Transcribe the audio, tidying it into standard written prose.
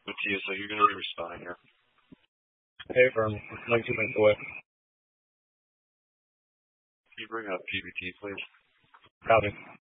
Matthias, so you're going to be responding here. Hey, firm. Like 2 minutes away. Can you bring up PBT, please? Copy.